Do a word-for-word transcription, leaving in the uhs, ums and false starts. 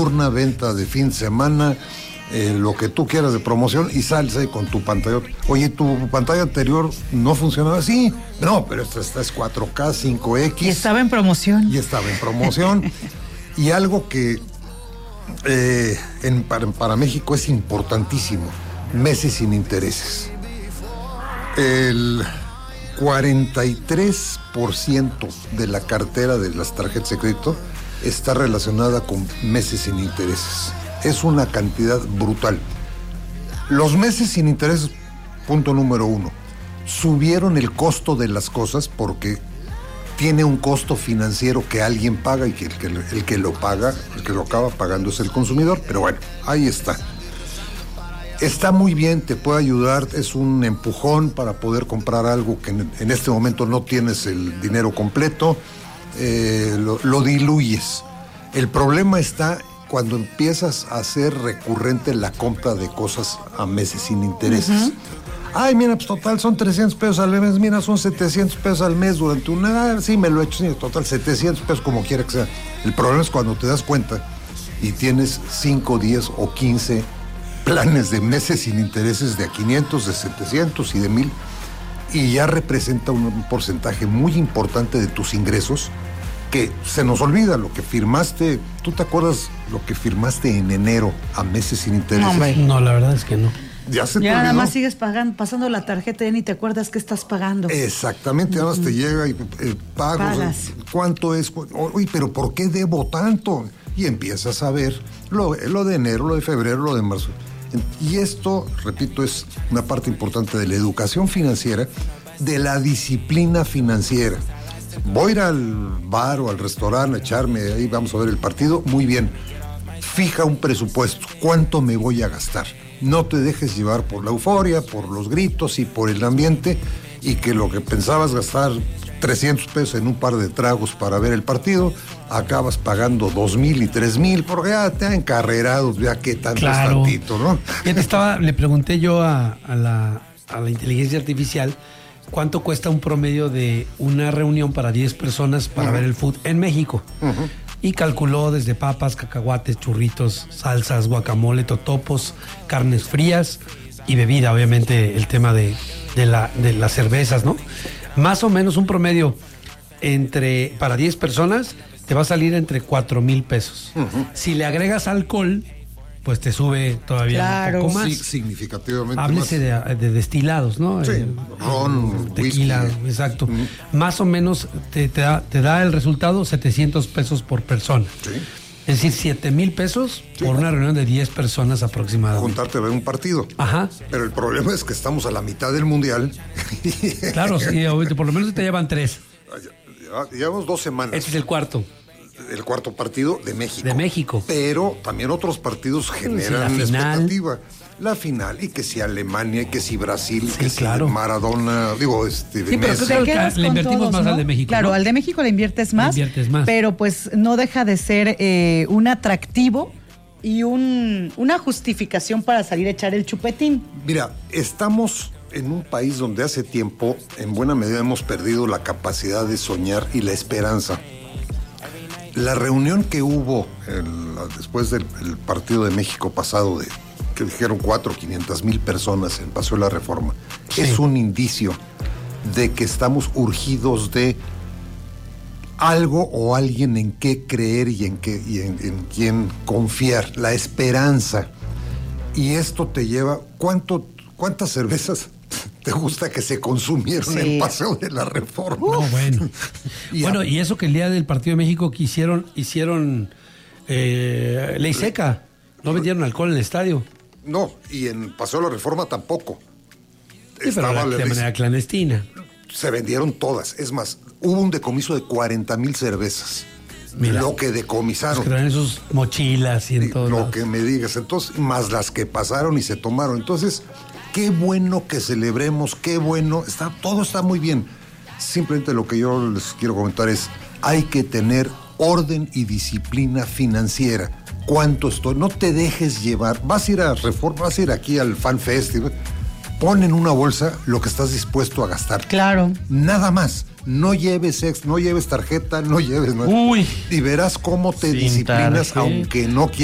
nocturna, venta de fin de semana, eh, lo que tú quieras de promoción, y sales ahí con tu pantalla. Oye, tu pantalla anterior no funcionaba así. No, pero esta, esta es cuatro K, cinco X. Y estaba en promoción. Y estaba en promoción. Y algo que eh, en, para, para México es importantísimo: meses sin intereses. El cuarenta y tres por ciento de la cartera de las tarjetas de crédito está relacionada con meses sin intereses. Es una cantidad brutal. Los meses sin intereses, punto número uno, subieron el costo de las cosas porque tiene un costo financiero que alguien paga y que el que, el que lo paga, el que lo acaba pagando es el consumidor, pero bueno, ahí está. Está muy bien, te puede ayudar, es un empujón para poder comprar algo que en, en este momento no tienes el dinero completo, eh, lo, lo diluyes. El problema está cuando empiezas a hacer recurrente la compra de cosas a meses sin intereses. Uh-huh. Ay, mira, pues total son trescientos pesos al mes, mira, son setecientos pesos al mes durante una... Ah, sí, me lo he hecho, sí, total, setecientos pesos como quiera que sea. El problema es cuando te das cuenta y tienes cinco, diez o quince planes de meses sin intereses de a quinientos, de setecientos y de mil, y ya representa un porcentaje muy importante de tus ingresos que se nos olvida. Lo que firmaste, ¿tú te acuerdas lo que firmaste en enero a meses sin intereses? No, hombre. No, la verdad es que no. Ya se te Ya olvidó. nada más sigues pagando, pasando la tarjeta y ni te acuerdas que estás pagando. Exactamente, nada más te llega y eh, pagos. Pagas. ¿Cuánto es? Uy, pero ¿por qué debo tanto? Y empiezas a ver lo, lo de enero, lo de febrero, lo de marzo. Y esto, repito, es una parte importante de la educación financiera, de la disciplina financiera. Voy a ir al bar o al restaurante a echarme, ahí vamos a ver el partido, muy bien. Fija un presupuesto, ¿cuánto me voy a gastar? No te dejes llevar por la euforia, por los gritos y por el ambiente, y que lo que pensabas gastar trescientos pesos en un par de tragos para ver el partido, acabas pagando dos mil y tres mil, porque ya te han encarrerado, ya que tanto Claro. es tantito, ¿no? Ya te estaba, le pregunté yo a, a, la, a la inteligencia artificial cuánto cuesta un promedio de una reunión para diez personas para uh-huh. ver el fútbol en México. Uh-huh. Y calculó desde papas, cacahuates, churritos, salsas, guacamole, totopos, carnes frías y bebida, obviamente el tema de, de, la, de las cervezas, ¿no? Más o menos un promedio entre para diez personas te va a salir entre cuatro mil pesos. Uh-huh. Si le agregas alcohol, pues te sube todavía claro. un poco más. Sí, significativamente Háblese más. De, de destilados, ¿no? Sí, eh, ron, tequila, whisky. exacto. Uh-huh. Más o menos te, te, da, te da el resultado setecientos pesos por persona. Sí. Es decir, siete mil pesos sí. por una reunión de diez personas aproximadamente. Juntarte a ver un partido. Ajá. Pero el problema es que estamos a la mitad del mundial. Claro, sí, por lo menos te llevan tres. Llevamos dos semanas. Este es el cuarto. El cuarto partido de México. De México. Pero también otros partidos generan sí, la final. expectativa. La final, y que si Alemania, y que si Brasil, sí, que claro. si Maradona, digo, este, sí, pero Messi. claro, le invertimos todos, más ¿no? al de México. Claro, ¿no? al de México le inviertes más. Le inviertes más. Pero pues no deja de ser eh, un atractivo y un, una justificación para salir a echar el chupetín. Mira, estamos en un país donde hace tiempo, en buena medida, hemos perdido la capacidad de soñar y la esperanza. La reunión que hubo el, después del el partido de México pasado, de que dijeron cuatro, quinientas mil personas en Paseo de la Reforma, sí. es un indicio de que estamos urgidos de algo o alguien en qué creer y en qué y en, en quién confiar, la esperanza. Y esto te lleva, ¿cuánto, cuántas cervezas te gusta que se consumieron sí. en Paseo de la Reforma? No, bueno. y bueno, a... y eso que el día del Partido de México que hicieron, hicieron eh, ley seca, no vendieron alcohol en el estadio. No, y en Paseo de la Reforma tampoco. Sí, pero de, de manera clandestina. Se vendieron todas. Es más, hubo un decomiso de cuarenta mil cervezas. Mira, lo que decomisaron. Los que traen sus mochilas y en todo. Lo que me digas. Entonces, más las que pasaron y se tomaron. Entonces, qué bueno que celebremos, qué bueno. Está, todo está muy bien. Simplemente lo que yo les quiero comentar es, hay que tener orden y disciplina financiera. ¿Cuánto estoy? No te dejes llevar. Vas a ir a Reforma, vas a ir aquí al Fan Festival. Pon en una bolsa lo que estás dispuesto a gastar. Claro. Nada más. No lleves ex, no lleves tarjeta, no lleves nada. Uy. Y verás cómo te Sin disciplinas, tarjeta. aunque no quieras.